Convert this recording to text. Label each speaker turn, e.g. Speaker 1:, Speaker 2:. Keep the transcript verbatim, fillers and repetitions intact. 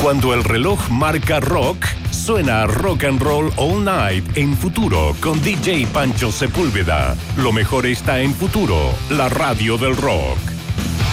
Speaker 1: Cuando el reloj marca rock, suena Rock and Roll All Night en Futuro con D J Pancho Sepúlveda. Lo mejor está en Futuro, la radio del rock.